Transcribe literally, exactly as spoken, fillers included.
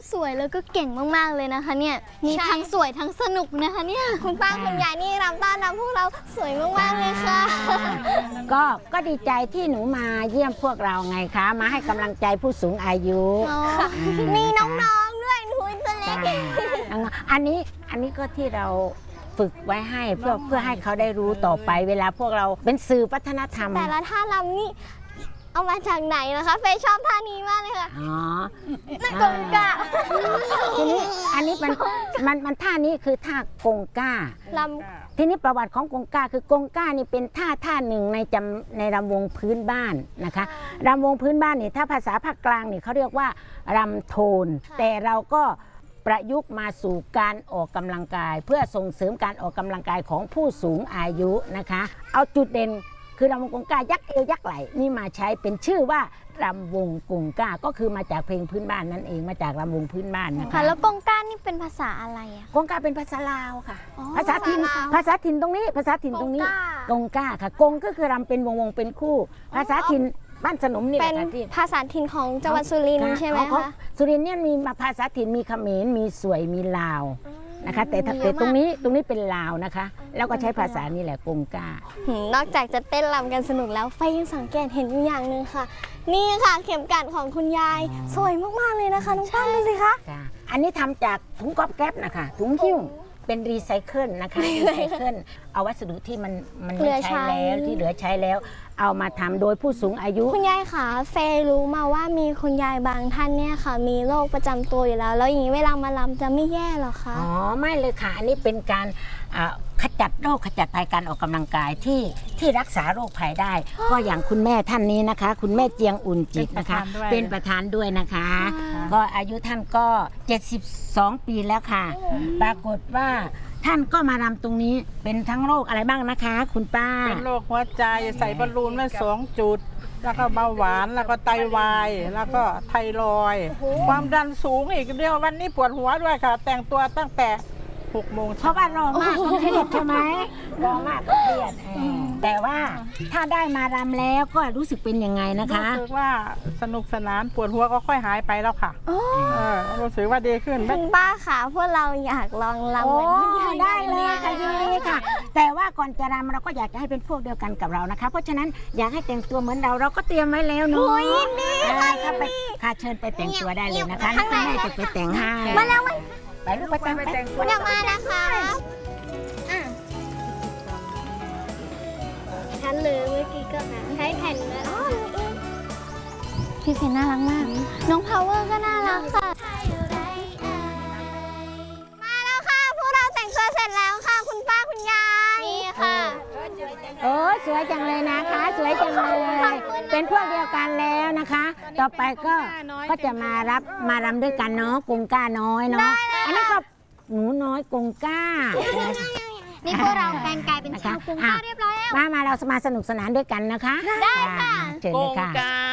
สวยแล้วก็เก่งมากๆเลยนะคะเนี่ยมีทั้งสวยทั้งสนุกนะคะเนี่ยคุณป้าคุณยายนี่รำต้อนรับพวกเราสวยมากๆเลยค่ะก็ก็ดีใจที่หนูมาเยี่ยมพวกเราไงคะมาให้กำลังใจผู้สูงอายุมีน้องๆด้วยหนูตัวเล็กอันนี้อันนี้ก็ที่เราฝึกไว้ให้เพื่อเพื่อให้เขาได้รู้ต่อไปเวลาพวกเราเป็นสื่อวัฒนธรรมแต่ละท่ารำนี่เอามาจากไหนนะคะเฟย์ชอบท่านี้มากเลยค่ะอ๋อนั่นกงกาทีนี้อันนี้มันมันมันท่านี้คือท่ากงก้าลำทีนี้ประวัติของกงก้าคือกงก้านี่เป็นท่าท่าหนึ่งในจำในรำวงพื้นบ้านนะคะรำวงพื้นบ้านนี่ถ้าภาษาภาคกลางนี่เขาเรียกว่ารำโทนแต่เราก็ประยุกต์มาสู่การออกกำลังกายเพื่อส่งเสริมการออกกำลังกายของผู้สูงอายุนะคะเอาจุดเด่นคือรำวงกงก้ายักเอวยักไหล่นี่มาใช้เป็นชื่อว่ารำวงกงก้าก็คือมาจากเพลงพื้นบ้านนั่นเองมาจากรำวงพื้นบ้านนะคะแล้วกงก้านี่เป็นภาษาอะไรอะกงก้าเป็นภาษาลาวค่ะภาษาถิ่นภาษาถิ่นตรงนี้ภาษาถิ่นตรงนี้กงก้าค่ะกงก็คือรำเป็นวงวงเป็นคู่ภาษาถิ่นบ้านสนมนี่เป็นภาษาถิ่นของจังหวัดสุรินทร์ใช่ไหมคะสุรินทร์เนี่ยมีภาษาถิ่นมีเขมรมีสวยมีลาวนะคะแต่แต่ตรงนี้ตรงนี้เป็นลาวนะคะแล้วก็ใช้ภาษานี่แหละกงก้านอกจากจะเต้นรำกันสนุกแล้วไฟยังสังเกตเห็นอยู่อย่างหนึ่งค่ะนี่ค่ะเข็มกลัดของคุณยายสวยมากๆเลยนะคะน้องป้าดูสิคะอันนี้ทำจากถุงก๊อบแก๊บนะคะถุงหิ้วเป็นรีไซเคิลนะคะรีไซเคิลเอาวัสดุที่มันมันไม่ใช้แล้วที่เหลือใช้แล้วเอามาทำโดยผู้สูงอายุคุณยายค่ะเฟย์รู้มาว่ามีคุณยายบางท่านเนี่ยค่ะมีโรคประจำตัวอยู่แล้วแล้วอย่างนี้เวลามาลำจะไม่แย่หรอคะอ๋อไม่เลยค่ะอันนี้เป็นการขจัดโรคขจัดภัยการออกกำลังกายที่ที่รักษาโรคภัยได้ก็อย่างคุณแม่ท่านนี้นะคะคุณแม่เจียงอุ่นจิตนะคะเป็นประธานด้วยนะคะก็อายุท่านก็เจ็ดสิบสองปีแล้วค่ะปรากฏว่าท่านก็มารำตรงนี้เป็นทั้งโรคอะไรบ้างนะคะคุณป้าเป็นโรคหัวใจใส่บอลลูนไว้สองจุดแล้วก็เบาหวานแล้วก็ไตวายแล้วก็ไทรอยด์ความดันสูงอีกเดียววันนี้ปวดหัวด้วยค่ะแต่งตัวตั้งแต่หกโมงเพราะว่ารอมากเครียดใช่ไหมรอมากเครียดแต่ว่าถ้าได้มารำแล้วก็รู้สึกเป็นยังไงนะคะรู้สึกว่าสนุกสนานปวดหัวก็ค่อยหายไปแล้วค่ะรู้สึกว่าดีขึ้นคุณป้าค่ะพวกเราอยากลองรำเหมือนคุณยายได้เลยค่ะยินดีค่ะแต่ว่าก่อนจะรำเราก็อยากจะให้เป็นพวกเดียวกันกับเรานะคะเพราะฉะนั้นอยากให้แต่งตัวเหมือนเราเราก็เตรียมไว้แล้วเนาะยินดีค่ะไปค่ะเชิญไปแต่งตัวได้เลยนะคะนี่คุณแม่จะไปแต่งให้มาแล้วไปลูกไปแต่งไปคุณอย่ามานะคะฉันเลยเมื่อกี้ก็ใช้แผ่นแล้วพี่เพนน่ารักมากน้องพาวเวอร์ก็น่ารักค่ะมาแล้วค่ะพวกเราแต่งตัวเสร็จแล้วค่ะคุณป้าคุณยายนี่ค่ะโอ้สวยจังเลยนะคะสวยจังเลยเป็นพวกเดียวกันแล้วนะคะต่อไปก็ก็จะมารับมารำด้วยกันเนาะกงก้าน้อยเนาะอันนี้ก็หนูน้อยกงก้านี่พวกเราแปลงกายเป็นชาวกงก้าเรียบร้อยแล้วมามาเรามาสนุกสนานด้วยกันนะคะได้ค่ะเชิญเลยค่ะ